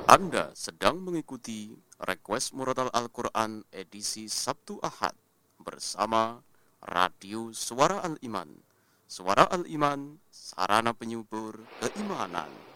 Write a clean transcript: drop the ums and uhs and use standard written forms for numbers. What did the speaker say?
Anda sedang mengikuti Request Murotal Al-Quran edisi Sabtu Ahad bersama Radio Suara Al-Iman. Suara Al-Iman, sarana penyubur keimanan.